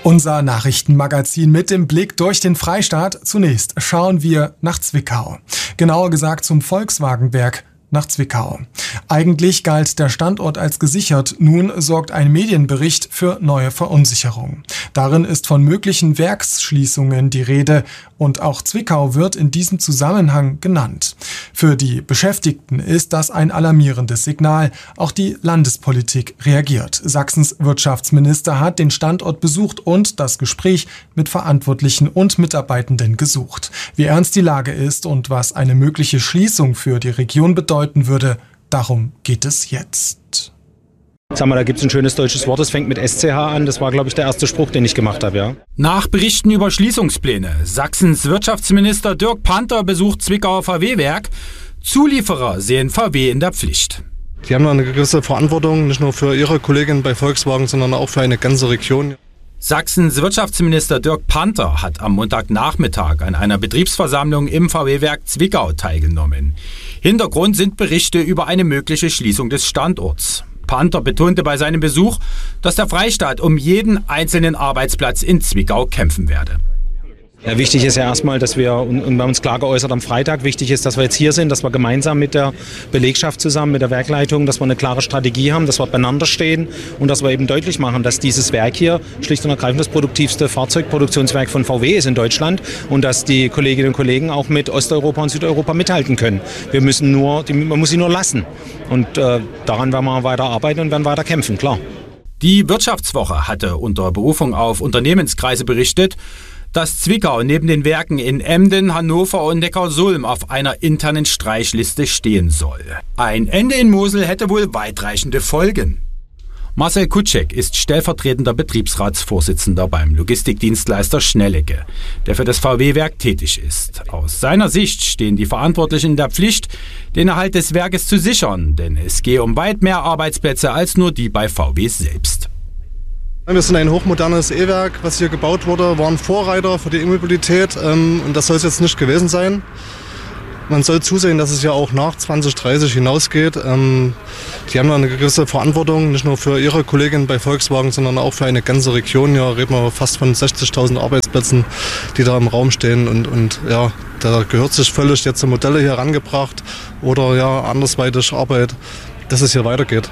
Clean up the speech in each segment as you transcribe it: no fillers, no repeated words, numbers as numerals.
Unser Nachrichtenmagazin mit dem Blick durch den Freistaat. Zunächst schauen wir nach Zwickau. Genauer gesagt zum Volkswagenwerk nach Zwickau. Eigentlich galt der Standort als gesichert. Nun sorgt ein Medienbericht für neue Verunsicherung. Darin ist von möglichen Werksschließungen die Rede und auch Zwickau wird in diesem Zusammenhang genannt. Für die Beschäftigten ist das ein alarmierendes Signal. Auch die Landespolitik reagiert. Sachsens Wirtschaftsminister hat den Standort besucht und das Gespräch mit Verantwortlichen und Mitarbeitenden gesucht. Wie ernst die Lage ist und was eine mögliche Schließung für die Region bedeuten würde, darum geht es jetzt. Sag mal, da gibt es ein schönes deutsches Wort, das fängt mit SCH an. Das war, glaube ich, der erste Spruch, den ich gemacht habe, ja. Nach Berichten über Schließungspläne. Sachsens Wirtschaftsminister Dirk Panther besucht Zwickauer VW-Werk. Zulieferer sehen VW in der Pflicht. Die haben eine gewisse Verantwortung, nicht nur für ihre Kolleginnen bei Volkswagen, sondern auch für eine ganze Region. Sachsens Wirtschaftsminister Dirk Panther hat am Montagnachmittag an einer Betriebsversammlung im VW-Werk Zwickau teilgenommen. Hintergrund sind Berichte über eine mögliche Schließung des Standorts. Panther betonte bei seinem Besuch, dass der Freistaat um jeden einzelnen Arbeitsplatz in Zwickau kämpfen werde. Ja, wichtig ist ja erstmal, dass wir, und wir haben uns klar geäußert am Freitag, wichtig ist, dass wir jetzt hier sind, dass wir gemeinsam mit der Belegschaft zusammen, mit der Werkleitung, dass wir eine klare Strategie haben, dass wir beieinander stehen und dass wir eben deutlich machen, dass dieses Werk hier schlicht und ergreifend das produktivste Fahrzeugproduktionswerk von VW ist in Deutschland und dass die Kolleginnen und Kollegen auch mit Osteuropa und Südeuropa mithalten können. Man muss sie nur lassen und daran werden wir weiter arbeiten und werden weiter kämpfen, klar. Die Wirtschaftswoche hatte unter Berufung auf Unternehmenskreise berichtet, dass Zwickau neben den Werken in Emden, Hannover und Neckarsulm auf einer internen Streichliste stehen soll. Ein Ende in Mosel hätte wohl weitreichende Folgen. Marcel Kutschek ist stellvertretender Betriebsratsvorsitzender beim Logistikdienstleister Schnellecke, der für das VW-Werk tätig ist. Aus seiner Sicht stehen die Verantwortlichen in der Pflicht, den Erhalt des Werkes zu sichern, denn es gehe um weit mehr Arbeitsplätze als nur die bei VW selbst. Wir sind ein hochmodernes E-Werk, was hier gebaut wurde, waren Vorreiter für die E-Mobilität und das soll es jetzt nicht gewesen sein. Man soll zusehen, dass es ja auch nach 2030 hinausgeht. Die haben eine gewisse Verantwortung, nicht nur für ihre Kolleginnen bei Volkswagen, sondern auch für eine ganze Region. Hier reden wir fast von 60.000 Arbeitsplätzen, die da im Raum stehen und ja, da gehört sich völlig jetzt Modelle hier herangebracht oder ja andersweitig Arbeit, dass es hier weitergeht.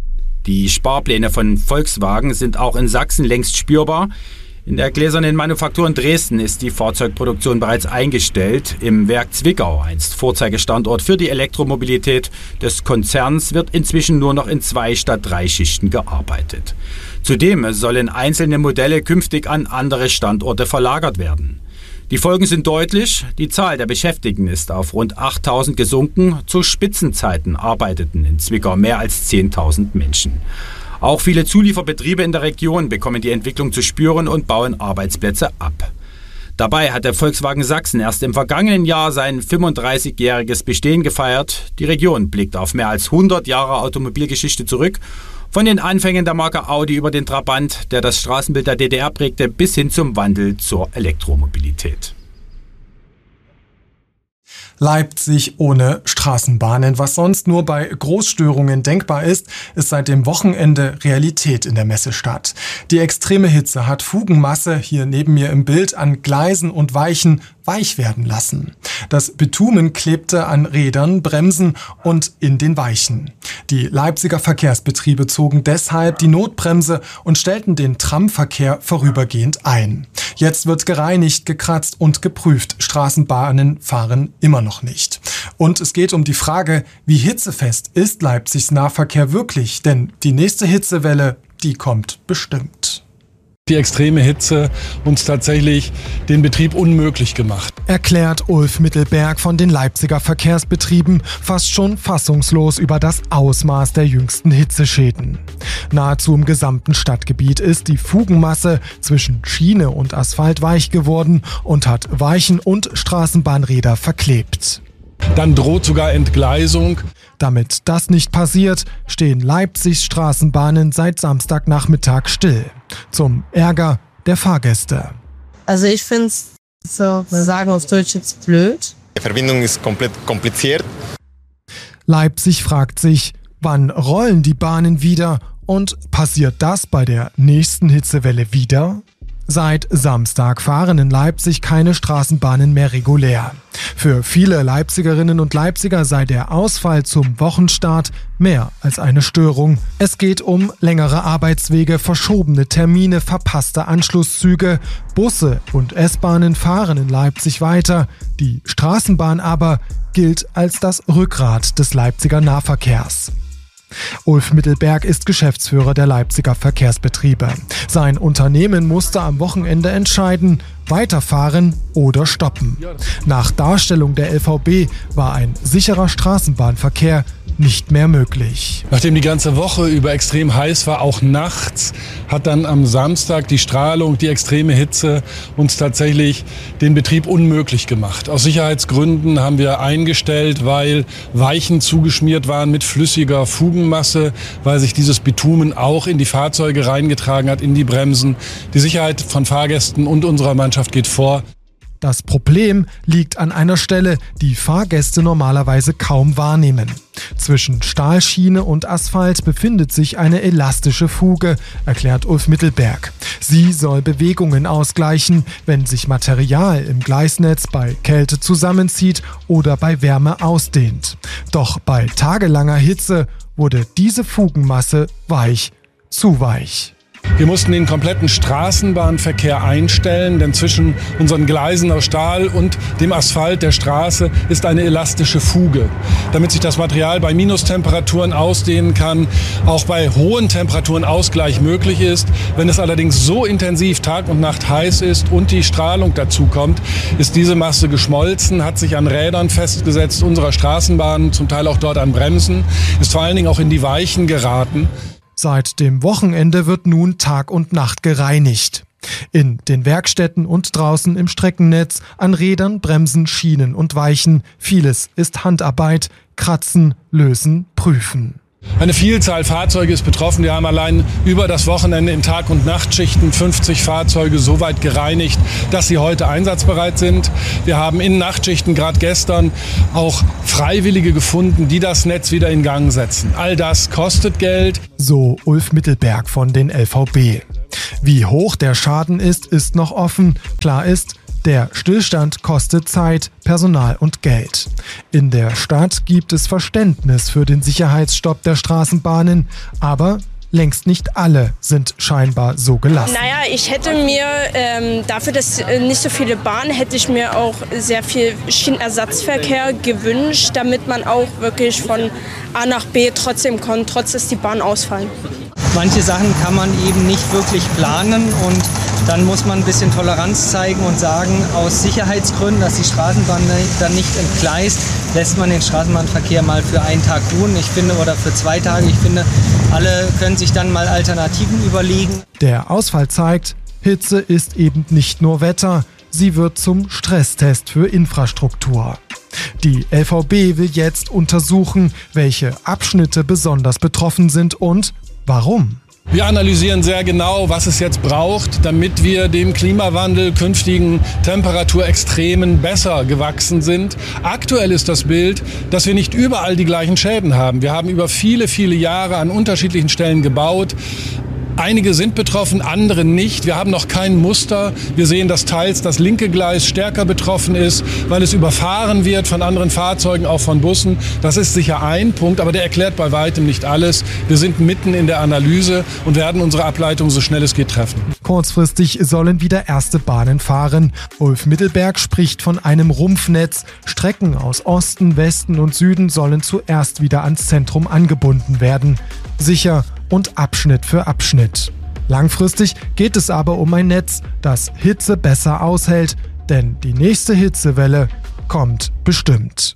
Die Sparpläne von Volkswagen sind auch in Sachsen längst spürbar. In der gläsernen Manufaktur in Dresden ist die Fahrzeugproduktion bereits eingestellt. Im Werk Zwickau, einst Vorzeigestandort für die Elektromobilität des Konzerns, wird inzwischen nur noch in 2 statt 3 Schichten gearbeitet. Zudem sollen einzelne Modelle künftig an andere Standorte verlagert werden. Die Folgen sind deutlich. Die Zahl der Beschäftigten ist auf rund 8.000 gesunken. Zu Spitzenzeiten arbeiteten in Zwickau mehr als 10.000 Menschen. Auch viele Zulieferbetriebe in der Region bekommen die Entwicklung zu spüren und bauen Arbeitsplätze ab. Dabei hat der Volkswagen Sachsen erst im vergangenen Jahr sein 35-jähriges Bestehen gefeiert. Die Region blickt auf mehr als 100 Jahre Automobilgeschichte zurück. Von den Anfängen der Marke Audi über den Trabant, der das Straßenbild der DDR prägte, bis hin zum Wandel zur Elektromobilität. Leipzig ohne Straßenbahnen. Was sonst nur bei Großstörungen denkbar ist seit dem Wochenende Realität in der Messestadt. Die extreme Hitze hat Fugenmasse, hier neben mir im Bild, an Gleisen und Weichen weich werden lassen. Das Bitumen klebte an Rädern, Bremsen und in den Weichen. Die Leipziger Verkehrsbetriebe zogen deshalb die Notbremse und stellten den Tramverkehr vorübergehend ein. Jetzt wird gereinigt, gekratzt und geprüft. Straßenbahnen fahren immer noch nicht. Und es geht um die Frage, wie hitzefest ist Leipzigs Nahverkehr wirklich? Denn die nächste Hitzewelle, die kommt bestimmt. Die extreme Hitze uns tatsächlich den Betrieb unmöglich gemacht. Erklärt Ulf Mittelberg von den Leipziger Verkehrsbetrieben, fast schon fassungslos über das Ausmaß der jüngsten Hitzeschäden. Nahezu im gesamten Stadtgebiet ist die Fugenmasse zwischen Schiene und Asphalt weich geworden und hat Weichen und Straßenbahnräder verklebt. Dann droht sogar Entgleisung. Damit das nicht passiert, stehen Leipzigs Straßenbahnen seit Samstagnachmittag still. Zum Ärger der Fahrgäste. Also ich finde es, so, wir sagen auf Deutsch jetzt blöd. Die Verbindung ist komplett kompliziert. Leipzig fragt sich, wann rollen die Bahnen wieder und passiert das bei der nächsten Hitzewelle wieder? Seit Samstag fahren in Leipzig keine Straßenbahnen mehr regulär. Für viele Leipzigerinnen und Leipziger sei der Ausfall zum Wochenstart mehr als eine Störung. Es geht um längere Arbeitswege, verschobene Termine, verpasste Anschlusszüge. Busse und S-Bahnen fahren in Leipzig weiter. Die Straßenbahn aber gilt als das Rückgrat des Leipziger Nahverkehrs. Ulf Mittelberg ist Geschäftsführer der Leipziger Verkehrsbetriebe. Sein Unternehmen musste am Wochenende entscheiden, weiterfahren oder stoppen. Nach Darstellung der LVB war ein sicherer Straßenbahnverkehr nicht mehr möglich. Nachdem die ganze Woche über extrem heiß war, auch nachts, hat dann am Samstag die Strahlung, die extreme Hitze uns tatsächlich den Betrieb unmöglich gemacht. Aus Sicherheitsgründen haben wir eingestellt, weil Weichen zugeschmiert waren mit flüssiger Fugenmasse, weil sich dieses Bitumen auch in die Fahrzeuge reingetragen hat, in die Bremsen. Die Sicherheit von Fahrgästen und unserer Mannschaft geht vor. Das Problem liegt an einer Stelle, die Fahrgäste normalerweise kaum wahrnehmen. Zwischen Stahlschiene und Asphalt befindet sich eine elastische Fuge, erklärt Ulf Mittelberg. Sie soll Bewegungen ausgleichen, wenn sich Material im Gleisnetz bei Kälte zusammenzieht oder bei Wärme ausdehnt. Doch bei tagelanger Hitze wurde diese Fugenmasse weich, zu weich. Wir mussten den kompletten Straßenbahnverkehr einstellen, denn zwischen unseren Gleisen aus Stahl und dem Asphalt der Straße ist eine elastische Fuge, damit sich das Material bei Minustemperaturen ausdehnen kann, auch bei hohen Temperaturen Ausgleich möglich ist. Wenn es allerdings so intensiv Tag und Nacht heiß ist und die Strahlung dazu kommt, ist diese Masse geschmolzen, hat sich an Rädern festgesetzt, unserer Straßenbahnen, zum Teil auch dort an Bremsen, ist vor allen Dingen auch in die Weichen geraten. Seit dem Wochenende wird nun Tag und Nacht gereinigt. In den Werkstätten und draußen im Streckennetz, an Rädern, Bremsen, Schienen und Weichen. Vieles ist Handarbeit, kratzen, lösen, prüfen. Eine Vielzahl Fahrzeuge ist betroffen. Wir haben allein über das Wochenende in Tag- und Nachtschichten 50 Fahrzeuge so weit gereinigt, dass sie heute einsatzbereit sind. Wir haben in Nachtschichten gerade gestern auch Freiwillige gefunden, die das Netz wieder in Gang setzen. All das kostet Geld. So Ulf Mittelberg von den LVB. Wie hoch der Schaden ist noch offen. Klar ist, der Stillstand kostet Zeit, Personal und Geld. In der Stadt gibt es Verständnis für den Sicherheitsstopp der Straßenbahnen, aber längst nicht alle sind scheinbar so gelassen. Naja, ich hätte mir dafür, dass nicht so viele Bahnen, hätte ich mir auch sehr viel Schienenersatzverkehr gewünscht, damit man auch wirklich von A nach B trotzdem kommt, trotz dass die Bahnen ausfallen. Manche Sachen kann man eben nicht wirklich planen und dann muss man ein bisschen Toleranz zeigen und sagen, aus Sicherheitsgründen, dass die Straßenbahn dann nicht entgleist, lässt man den Straßenbahnverkehr mal für einen Tag ruhen. Ich finde, oder für 2 Tage. Ich finde, alle können sich dann mal Alternativen überlegen. Der Ausfall zeigt, Hitze ist eben nicht nur Wetter, sie wird zum Stresstest für Infrastruktur. Die LVB will jetzt untersuchen, welche Abschnitte besonders betroffen sind und warum. Wir analysieren sehr genau, was es jetzt braucht, damit wir dem Klimawandel, künftigen Temperaturextremen besser gewachsen sind. Aktuell ist das Bild, dass wir nicht überall die gleichen Schäden haben. Wir haben über viele, viele Jahre an unterschiedlichen Stellen gebaut. Einige sind betroffen, andere nicht. Wir haben noch kein Muster. Wir sehen, dass teils das linke Gleis stärker betroffen ist, weil es überfahren wird von anderen Fahrzeugen, auch von Bussen. Das ist sicher ein Punkt, aber der erklärt bei weitem nicht alles. Wir sind mitten in der Analyse und werden unsere Ableitung so schnell es geht treffen. Kurzfristig sollen wieder erste Bahnen fahren. Ulf Mittelberg spricht von einem Rumpfnetz. Strecken aus Osten, Westen und Süden sollen zuerst wieder ans Zentrum angebunden werden. Sicher und Abschnitt für Abschnitt. Langfristig geht es aber um ein Netz, das Hitze besser aushält, denn die nächste Hitzewelle kommt bestimmt.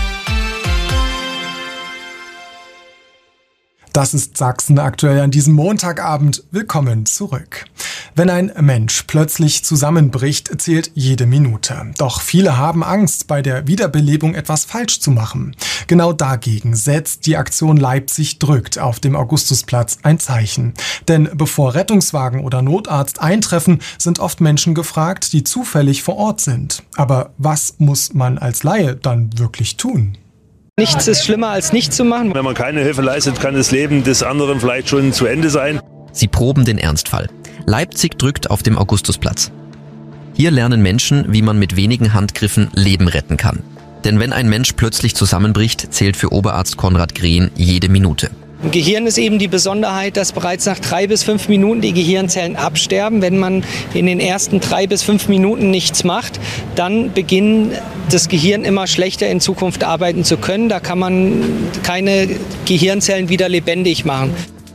Das ist Sachsen aktuell an diesem Montagabend. Willkommen zurück. Wenn ein Mensch plötzlich zusammenbricht, zählt jede Minute. Doch viele haben Angst, bei der Wiederbelebung etwas falsch zu machen. Genau dagegen setzt die Aktion Leipzig drückt auf dem Augustusplatz ein Zeichen. Denn bevor Rettungswagen oder Notarzt eintreffen, sind oft Menschen gefragt, die zufällig vor Ort sind. Aber was muss man als Laie dann wirklich tun? Nichts ist schlimmer als nichts zu machen. Wenn man keine Hilfe leistet, kann das Leben des anderen vielleicht schon zu Ende sein. Sie proben den Ernstfall. Leipzig drückt auf dem Augustusplatz. Hier lernen Menschen, wie man mit wenigen Handgriffen Leben retten kann. Denn wenn ein Mensch plötzlich zusammenbricht, zählt für Oberarzt Konrad Green jede Minute. Im Gehirn ist eben die Besonderheit, dass bereits nach 3 bis 5 Minuten die Gehirnzellen absterben. Wenn man in den ersten 3 bis 5 Minuten nichts macht, dann beginnt das Gehirn immer schlechter in Zukunft arbeiten zu können. Da kann man keine Gehirnzellen wieder lebendig machen.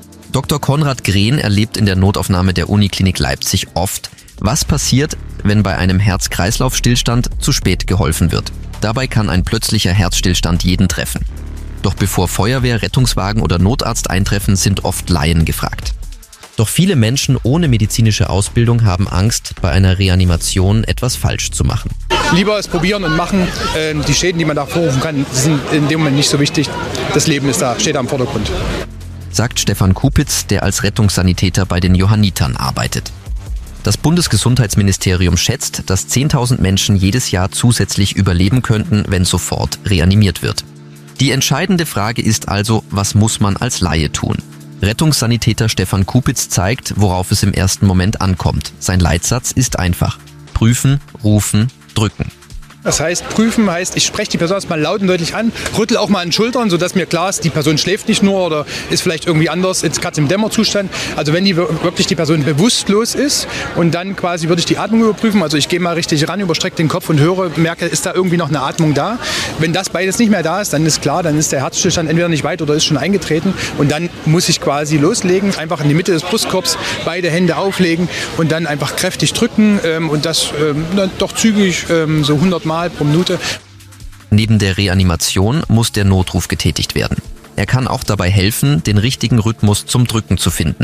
Dr. Konrad Green erlebt in der Notaufnahme der Uniklinik Leipzig oft, was passiert, wenn bei einem Herz-Kreislauf-Stillstand zu spät geholfen wird. Dabei kann ein plötzlicher Herzstillstand jeden treffen. Doch bevor Feuerwehr, Rettungswagen oder Notarzt eintreffen, sind oft Laien gefragt. Doch viele Menschen ohne medizinische Ausbildung haben Angst, bei einer Reanimation etwas falsch zu machen. Lieber es probieren und machen. Die Schäden, die man da vorrufen kann, sind in dem Moment nicht so wichtig. Das Leben steht da im Vordergrund. Sagt Stefan Kupitz, der als Rettungssanitäter bei den Johannitern arbeitet. Das Bundesgesundheitsministerium schätzt, dass 10.000 Menschen jedes Jahr zusätzlich überleben könnten, wenn sofort reanimiert wird. Die entscheidende Frage ist also, was muss man als Laie tun? Rettungssanitäter Stefan Kupitz zeigt, worauf es im ersten Moment ankommt. Sein Leitsatz ist einfach: Prüfen, rufen, drücken. Das heißt, prüfen heißt, ich spreche die Person erstmal laut und deutlich an, rüttel auch mal an den Schultern, sodass mir klar ist, die Person schläft nicht nur oder ist vielleicht irgendwie anders, ist gerade im Dämmerzustand. Also wenn wirklich die Person bewusstlos ist, und dann quasi würde ich die Atmung überprüfen. Also ich gehe mal richtig ran, überstrecke den Kopf und höre, merke, ist da irgendwie noch eine Atmung da. Wenn das beides nicht mehr da ist, dann ist klar, dann ist der Herzstillstand entweder nicht weit oder ist schon eingetreten. Und dann muss ich quasi loslegen, einfach in die Mitte des Brustkorbs beide Hände auflegen und dann einfach kräftig drücken und das doch zügig, so 100 Mal pro Minute. Neben der Reanimation muss der Notruf getätigt werden. Er kann auch dabei helfen, den richtigen Rhythmus zum Drücken zu finden.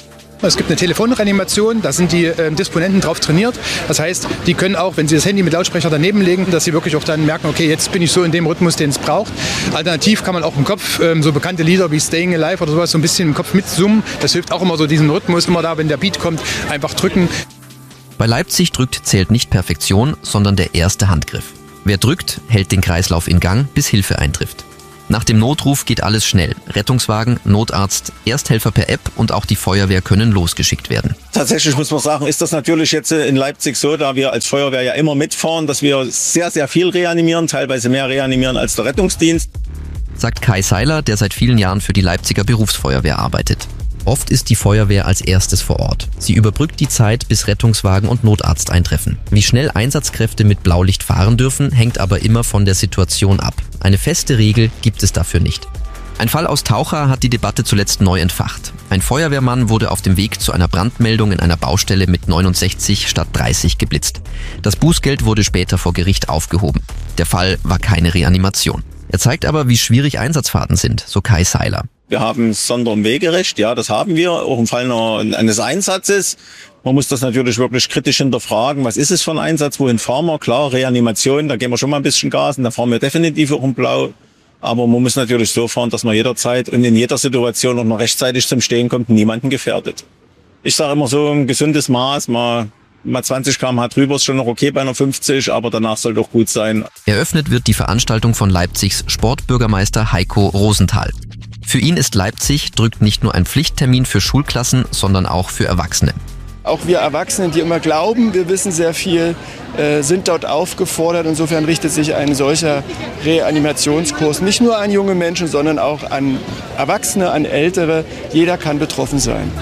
Es gibt eine Telefonreanimation, da sind die Disponenten drauf trainiert. Das heißt, die können auch, wenn sie das Handy mit Lautsprecher daneben legen, dass sie wirklich auch dann merken, okay, jetzt bin ich so in dem Rhythmus, den es braucht. Alternativ kann man auch im Kopf so bekannte Lieder wie Staying Alive oder sowas so ein bisschen im Kopf mitsummen. Das hilft auch immer so, diesen Rhythmus immer da, wenn der Beat kommt, einfach drücken. Bei Leipzig drückt zählt nicht Perfektion, sondern der erste Handgriff. Wer drückt, hält den Kreislauf in Gang, bis Hilfe eintrifft. Nach dem Notruf geht alles schnell. Rettungswagen, Notarzt, Ersthelfer per App und auch die Feuerwehr können losgeschickt werden. Tatsächlich muss man sagen, ist das natürlich jetzt in Leipzig so, da wir als Feuerwehr ja immer mitfahren, dass wir sehr, sehr viel reanimieren, teilweise mehr reanimieren als der Rettungsdienst. Sagt Kai Seiler, der seit vielen Jahren für die Leipziger Berufsfeuerwehr arbeitet. Oft ist die Feuerwehr als erstes vor Ort. Sie überbrückt die Zeit, bis Rettungswagen und Notarzt eintreffen. Wie schnell Einsatzkräfte mit Blaulicht fahren dürfen, hängt aber immer von der Situation ab. Eine feste Regel gibt es dafür nicht. Ein Fall aus Taucha hat die Debatte zuletzt neu entfacht. Ein Feuerwehrmann wurde auf dem Weg zu einer Brandmeldung in einer Baustelle mit 69 statt 30 geblitzt. Das Bußgeld wurde später vor Gericht aufgehoben. Der Fall war keine Reanimation. Er zeigt aber, wie schwierig Einsatzfahrten sind, so Kai Seiler. Wir haben Sonder- und Wegerecht, ja, das haben wir, auch im Fall eines Einsatzes. Man muss das natürlich wirklich kritisch hinterfragen. Was ist es für ein Einsatz? Wohin fahren wir? Klar, Reanimation, da gehen wir schon mal ein bisschen Gas und da fahren wir definitiv auch im Blau. Aber man muss natürlich so fahren, dass man jederzeit und in jeder Situation auch noch rechtzeitig zum Stehen kommt und niemanden gefährdet. Ich sage immer so, ein gesundes Maß, mal 20 km/h drüber ist schon noch okay bei einer 50, aber danach soll doch gut sein. Eröffnet wird die Veranstaltung von Leipzigs Sportbürgermeister Heiko Rosenthal. Für ihn ist Leipzig drückt nicht nur ein Pflichttermin für Schulklassen, sondern auch für Erwachsene. Auch wir Erwachsenen, die immer glauben, wir wissen sehr viel, sind dort aufgefordert. Insofern richtet sich ein solcher Reanimationskurs nicht nur an junge Menschen, sondern auch an Erwachsene, an Ältere. Jeder kann betroffen sein.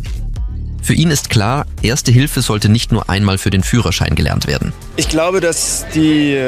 Für ihn ist klar, Erste Hilfe sollte nicht nur einmal für den Führerschein gelernt werden. Ich glaube, dass die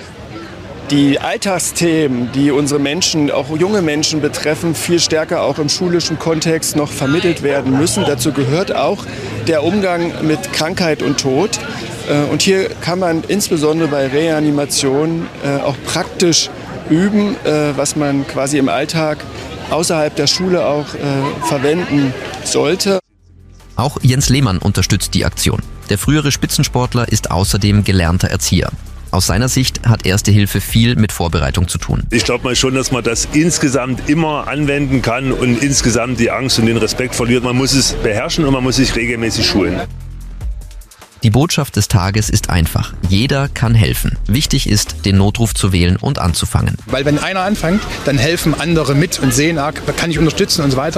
Alltagsthemen, die unsere Menschen, auch junge Menschen betreffen, viel stärker auch im schulischen Kontext noch vermittelt werden müssen. Dazu gehört auch der Umgang mit Krankheit und Tod. Und hier kann man insbesondere bei Reanimation auch praktisch üben, was man quasi im Alltag außerhalb der Schule auch verwenden sollte. Auch Jens Lehmann unterstützt die Aktion. Der frühere Spitzensportler ist außerdem gelernter Erzieher. Aus seiner Sicht hat Erste Hilfe viel mit Vorbereitung zu tun. Ich glaube mal schon, dass man das insgesamt immer anwenden kann und insgesamt die Angst und den Respekt verliert. Man muss es beherrschen und man muss sich regelmäßig schulen. Die Botschaft des Tages ist einfach. Jeder kann helfen. Wichtig ist, den Notruf zu wählen und anzufangen. Weil wenn einer anfängt, dann helfen andere mit und sehen, kann ich unterstützen und so weiter.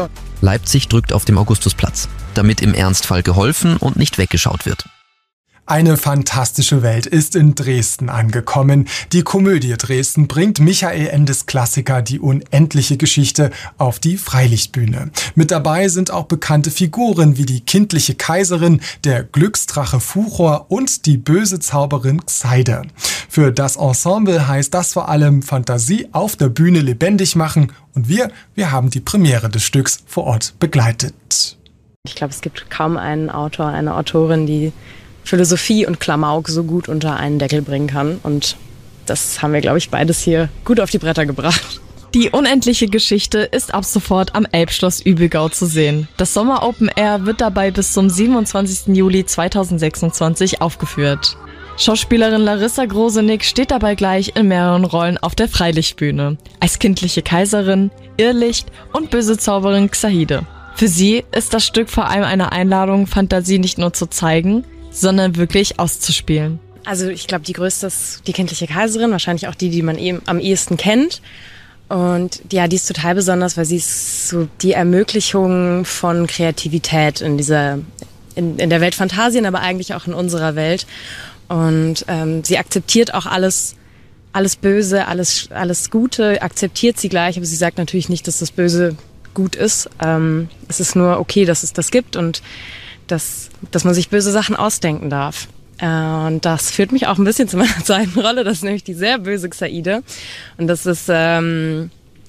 Leipzig drückt auf dem Augustusplatz, damit im Ernstfall geholfen und nicht weggeschaut wird. Eine fantastische Welt ist in Dresden angekommen. Die Komödie Dresden bringt Michael Endes Klassiker Die unendliche Geschichte auf die Freilichtbühne. Mit dabei sind auch bekannte Figuren wie die kindliche Kaiserin, der Glücksdrache Fuchor und die böse Zauberin Xeide. Für das Ensemble heißt das vor allem Fantasie auf der Bühne lebendig machen und wir haben die Premiere des Stücks vor Ort begleitet. Ich glaube, es gibt kaum einen Autor, eine Autorin, die Philosophie und Klamauk so gut unter einen Deckel bringen kann. Und das haben wir, glaube ich, beides hier gut auf die Bretter gebracht. Die unendliche Geschichte ist ab sofort am Elbschloss Übelgau zu sehen. Das Sommer Open Air wird dabei bis zum 27. Juli 2026 aufgeführt. Schauspielerin Larissa Grosenick steht dabei gleich in mehreren Rollen auf der Freilichtbühne. Als kindliche Kaiserin, Irrlicht und böse Zauberin Xaide. Für sie ist das Stück vor allem eine Einladung, Fantasie nicht nur zu zeigen, sondern wirklich auszuspielen. Also ich glaube, die größte ist die kindliche Kaiserin, wahrscheinlich auch die man eben am ehesten kennt. Und ja, die ist total besonders, weil sie ist so die Ermöglichung von Kreativität in der Welt Phantasien, aber eigentlich auch in unserer Welt. Und sie akzeptiert auch alles Böse, alles Gute, akzeptiert sie gleich, aber sie sagt natürlich nicht, dass das Böse gut ist. Es ist nur okay, dass es das gibt und dass man sich böse Sachen ausdenken darf. Und das führt mich auch ein bisschen zu meiner zweiten Rolle, das ist nämlich die sehr böse Xaide. Und das ist eine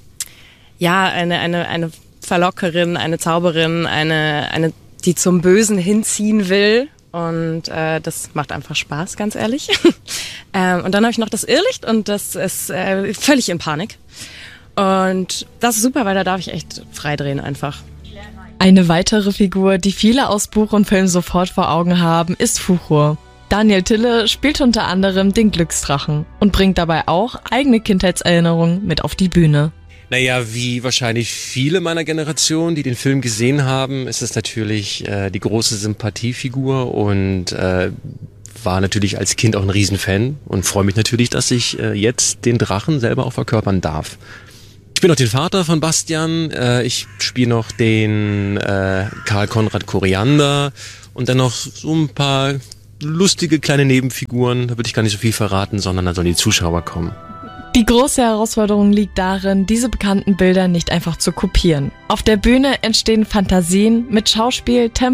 Verlockerin, eine Zauberin, eine die zum Bösen hinziehen will. Und das macht einfach Spaß, ganz ehrlich. Und dann habe ich noch das Irrlicht und das ist völlig in Panik. Und das ist super, weil da darf ich echt frei drehen einfach. Eine weitere Figur, die viele aus Buch und Film sofort vor Augen haben, ist Fuchor. Daniel Tille spielt unter anderem den Glücksdrachen und bringt dabei auch eigene Kindheitserinnerungen mit auf die Bühne. Naja, wie wahrscheinlich viele meiner Generation, die den Film gesehen haben, ist es natürlich die große Sympathiefigur und war natürlich als Kind auch ein Riesenfan und freue mich natürlich, dass ich jetzt den Drachen selber auch verkörpern darf. Ich bin noch den Vater von Bastian, ich spiele noch den Karl Konrad Koriander und dann noch so ein paar lustige kleine Nebenfiguren. Da würde ich gar nicht so viel verraten, sondern da sollen die Zuschauer kommen. Die große Herausforderung liegt darin, diese bekannten Bilder nicht einfach zu kopieren. Auf der Bühne entstehen Fantasien mit Schauspiel, Tempo